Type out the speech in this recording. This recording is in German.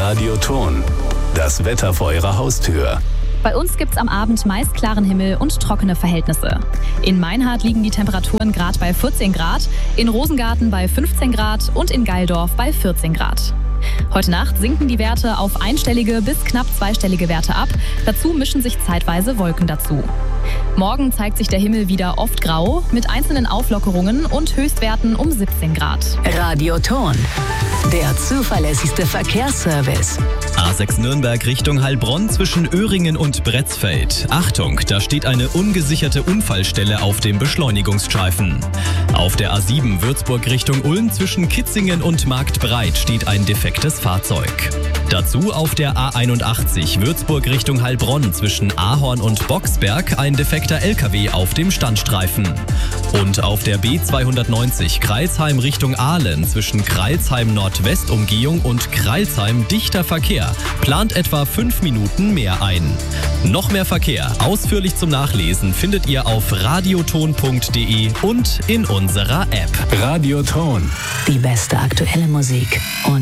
Radioton. Das Wetter vor Ihrer Haustür. Bei uns gibt's am Abend meist klaren Himmel und trockene Verhältnisse. In Meinhardt liegen die Temperaturen gerade bei 14 Grad, in Rosengarten bei 15 Grad und in Geildorf bei 14 Grad. Heute Nacht sinken die Werte auf einstellige bis knapp zweistellige Werte ab. Dazu mischen sich zeitweise Wolken dazu. Morgen zeigt sich der Himmel wieder oft grau, mit einzelnen Auflockerungen und Höchstwerten um 17 Grad. Radioton, der zuverlässigste Verkehrsservice. A6 Nürnberg Richtung Heilbronn zwischen Öhringen und Bretzfeld. Achtung, da steht eine ungesicherte Unfallstelle auf dem Beschleunigungsstreifen. Auf der A7 Würzburg Richtung Ulm zwischen Kitzingen und Marktbreit steht ein defektes Fahrzeug. Dazu auf der A81 Würzburg Richtung Heilbronn zwischen Ahorn und Boxberg ein defekter LKW auf dem Standstreifen. Und auf der B290 Crailsheim Richtung Aalen zwischen Crailsheim Nordwestumgehung und Crailsheim dichter Verkehr. Plant etwa 5 Minuten mehr ein. Noch mehr Verkehr, ausführlich zum Nachlesen, findet ihr auf radioton.de und in unserer App. Radioton. Die beste aktuelle Musik und